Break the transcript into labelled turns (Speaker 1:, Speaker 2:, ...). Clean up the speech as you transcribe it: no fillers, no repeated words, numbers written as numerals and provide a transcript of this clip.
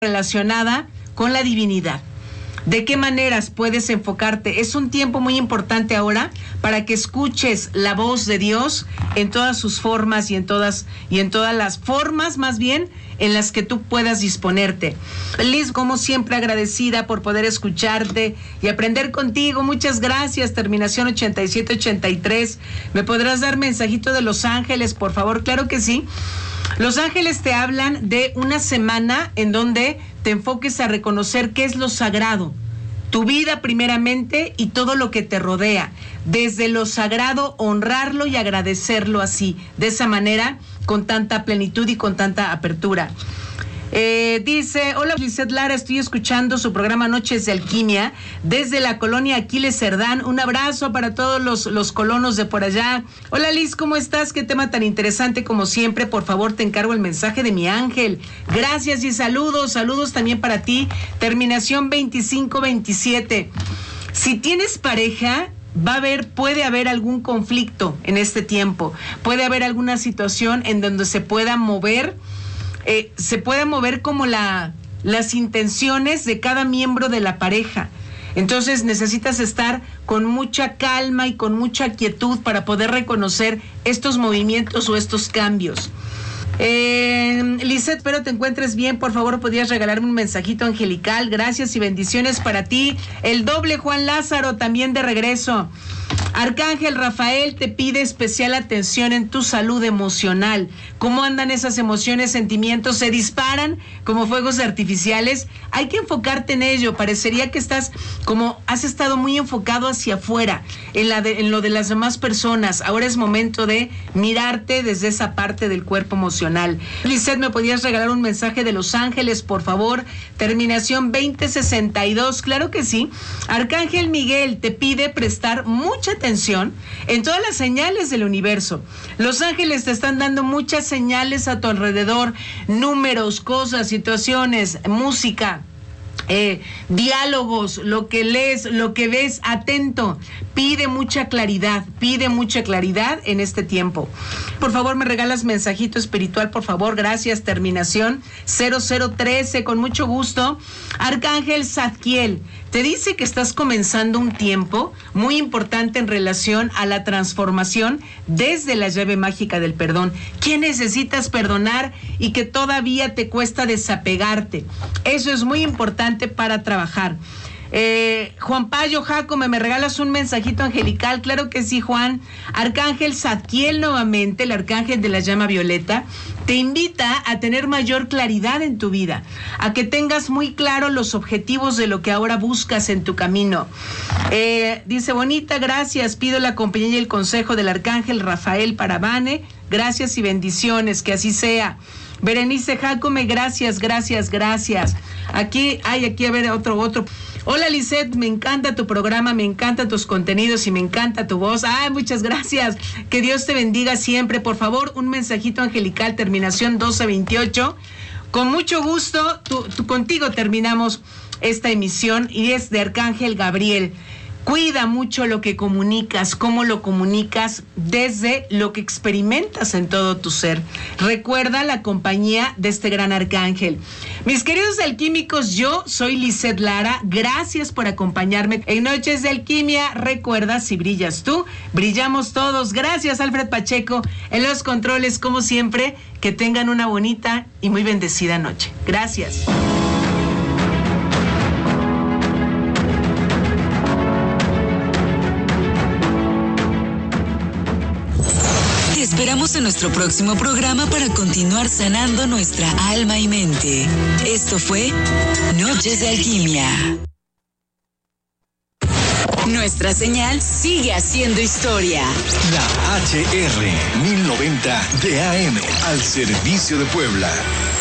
Speaker 1: relacionada con la divinidad. ¿De qué maneras puedes enfocarte? Es un tiempo muy importante ahora para que escuches la voz de Dios en todas sus formas y en todas las formas más bien en las que tú puedas disponerte. Liz, como siempre agradecida por poder escucharte y aprender contigo. Muchas gracias. Terminación 8783. ¿Me podrás dar mensajito de Los Ángeles, por favor? Claro que sí. Los Ángeles te hablan de una semana en donde te enfoques a reconocer qué es lo sagrado, tu vida primeramente y todo lo que te rodea. Desde lo sagrado, honrarlo y agradecerlo así, de esa manera, con tanta plenitud y con tanta apertura. Dice, hola Lisette Lara, estoy escuchando su programa Noches de Alquimia desde la colonia Aquiles Cerdán. Un abrazo para todos los colonos de por allá. Hola Liz, ¿cómo estás? Qué tema tan interesante como siempre. Por favor, te encargo el mensaje de mi ángel. Gracias y saludos también para ti. Terminación 2527. Si tienes pareja, puede haber algún conflicto en este tiempo. Puede haber alguna situación en donde se pueda mover como las intenciones de cada miembro de la pareja. Entonces necesitas estar con mucha calma y con mucha quietud para poder reconocer estos movimientos o estos cambios. Lisette, espero te encuentres bien. Por favor, podrías regalarme un mensajito angelical. Gracias y bendiciones para ti. El doble Juan Lázaro también de regreso. Arcángel Rafael te pide especial atención en tu salud emocional. ¿Cómo andan esas emociones, sentimientos? ¿Se disparan como fuegos artificiales? Hay que enfocarte en ello. Parecería que has estado muy enfocado hacia afuera, en lo de las demás personas. Ahora es momento de mirarte desde esa parte del cuerpo emocional. Lisette, ¿me podías regalar un mensaje de Los Ángeles, por favor? Terminación 2062. Claro que sí. Arcángel Miguel te pide prestar mucha atención en todas las señales del universo. Los ángeles te están dando muchas señales a tu alrededor, números, cosas, situaciones, música, diálogos, lo que lees, lo que ves, atento. Pide mucha claridad en este tiempo. Por favor, me regalas mensajito espiritual, por favor. Gracias. Terminación 0013, con mucho gusto. Arcángel Zadkiel te dice que estás comenzando un tiempo muy importante en relación a la transformación desde la llave mágica del perdón. ¿Qué necesitas perdonar y que todavía te cuesta desapegarte? Eso es muy importante para trabajar. Juan Payo Jacome, ¿me regalas un mensajito angelical? Claro que sí, Juan. Arcángel Zadkiel nuevamente, el arcángel de la llama violeta, te invita a tener mayor claridad en tu vida, a que tengas muy claro los objetivos de lo que ahora buscas en tu camino. Dice, bonita, gracias, pido la compañía y el consejo del arcángel Rafael para Vane. Gracias y bendiciones, que así sea. Berenice Jacome, gracias. Aquí a ver otro. Hola Lisette, me encanta tu programa, me encantan tus contenidos y me encanta tu voz. Muchas gracias. Que Dios te bendiga siempre. Por favor, un mensajito angelical, terminación 1228. Con mucho gusto, contigo terminamos esta emisión y es de Arcángel Gabriel. Cuida mucho lo que comunicas, cómo lo comunicas, desde lo que experimentas en todo tu ser. Recuerda la compañía de este gran arcángel. Mis queridos alquímicos, yo soy Lisette Lara. Gracias por acompañarme en Noches de Alquimia. Recuerda, si brillas tú, brillamos todos. Gracias, Alfred Pacheco, en los controles, como siempre. Que tengan una bonita y muy bendecida noche. Gracias.
Speaker 2: Esperamos en nuestro próximo programa para continuar sanando nuestra alma y mente. Esto fue Noches de Alquimia. Nuestra señal sigue haciendo historia.
Speaker 3: La HR 1090 de AM al servicio de Puebla.